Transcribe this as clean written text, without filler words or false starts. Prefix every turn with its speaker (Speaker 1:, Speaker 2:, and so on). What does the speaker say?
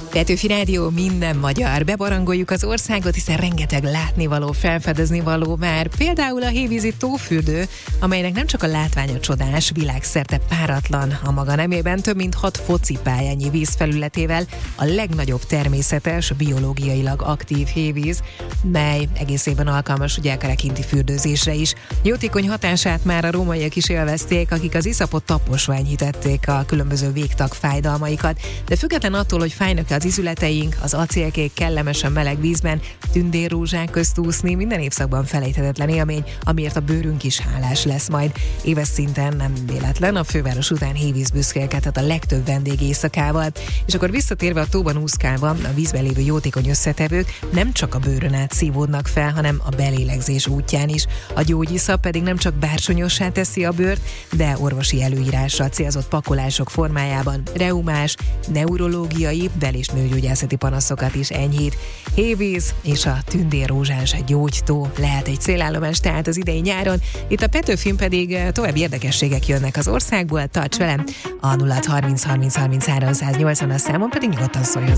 Speaker 1: Petőfi Rádió, minden magyar. Bebarangoljuk az országot, hiszen rengeteg látnivaló, felfedeznivaló már. Például a hévízi tófürdő, amelynek nem csak a látványa csodás, világszerte páratlan a maga nemében, több mint 6 focipályányi vízfelületével a legnagyobb természetes, biológiailag aktív hévíz, mely egész évben alkalmas ugye a kerekinti fürdőzésre is. Jótékony hatását már a rómaiak is élvezték, akik az iszapot taposványítették a különböző végtag fájdalmaikat, de független attól, hogy fájnak az izületeink, az acélkék kellemesen meleg vízben, tündérrózsák közt úszni minden évszakban felejthetetlen élmény, amiért a bőrünk is hálás lesz majd. Éves szinten nem véletlen, a főváros után hévíz büszkélkedhet a legtöbb vendég éjszakával. És akkor visszatérve a tóban úszkálva, a vízben lévő jótékony összetevők nem csak a bőrön át szívódnak fel, hanem a belélegzés útján is. A gyógyiszap pedig nem csak bársonyossá teszi a bőrt, de orvosi előírásra célzott pakolások formájában reumás, neurológiai, bel- és nőgyógyászati panaszokat is enyhít. Hévíz és a tündérrózsás gyógytó lehet egy célállomás tehát az idei nyáron. Itt a Petőfin pedig további érdekességek jönnek az országból. Tarts velem, a 0630 30 30 380 számon pedig nyugodtan szólj hozzá.